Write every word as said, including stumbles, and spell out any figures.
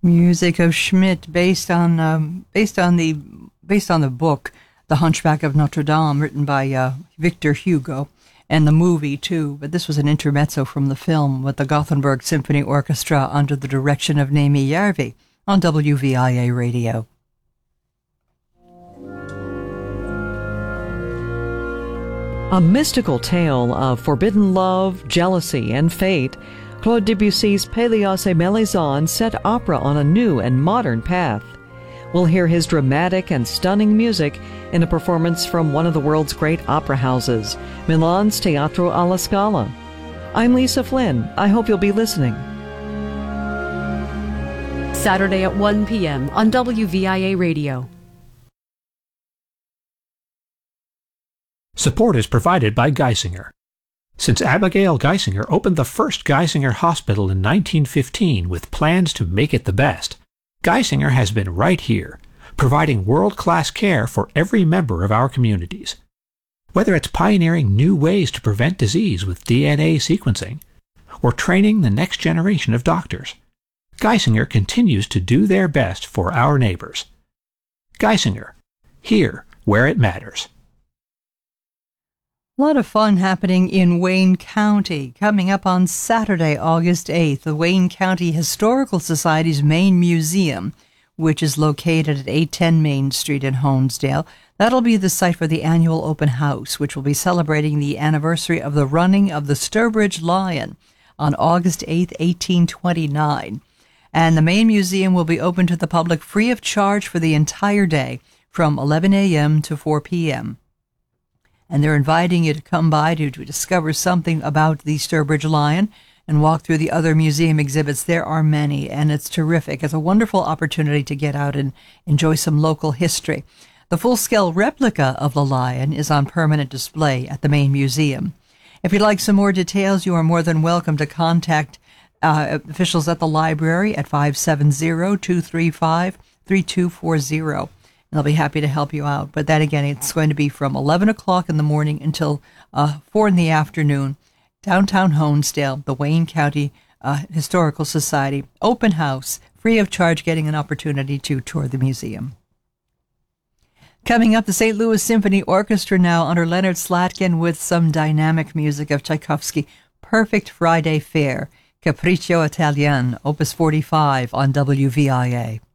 Music of Schmidt, based on um, based on the based on the book The Hunchback of Notre Dame, written by uh, Victor Hugo, and the movie too. But this was an intermezzo from the film with the Gothenburg Symphony Orchestra under the direction of Nemi Järvi on W V I A Radio. A mystical tale of forbidden love, jealousy, and fate, Claude Debussy's Pélias et Mélisande set opera on a new and modern path. We'll hear his dramatic and stunning music in a performance from one of the world's great opera houses, Milan's Teatro alla Scala. I'm Lisa Flynn. I hope you'll be listening. Saturday at one p.m. on W V I A Radio. Support is provided by Geisinger. Since Abigail Geisinger opened the first Geisinger Hospital in nineteen fifteen with plans to make it the best, Geisinger has been right here, providing world-class care for every member of our communities. Whether it's pioneering new ways to prevent disease with D N A sequencing, or training the next generation of doctors, Geisinger continues to do their best for our neighbors. Geisinger, here where it matters. A lot of fun happening in Wayne County. Coming up on Saturday, August eighth, the Wayne County Historical Society's main museum, which is located at eight ten Main Street in Honesdale. That'll be the site for the annual open house, which will be celebrating the anniversary of the running of the Sturbridge Lion on August eighth, eighteen twenty-nine. And the main museum will be open to the public free of charge for the entire day from eleven a.m. to four p.m. And they're inviting you to come by to, to discover something about the Sturbridge Lion and walk through the other museum exhibits. There are many, and it's terrific. It's a wonderful opportunity to get out and enjoy some local history. The full-scale replica of the lion is on permanent display at the main museum. If you'd like some more details, you are more than welcome to contact uh, officials at the library at five seven zero, two three five, three two four zero. They'll be happy to help you out. But that, again, it's going to be from eleven o'clock in the morning until uh, four in the afternoon. Downtown Honesdale, the Wayne County uh, Historical Society, open house, free of charge, getting an opportunity to tour the museum. Coming up, the Saint Louis Symphony Orchestra now under Leonard Slatkin with some dynamic music of Tchaikovsky. Perfect Friday Fare, Capriccio Italien, Opus forty-five on W V I A.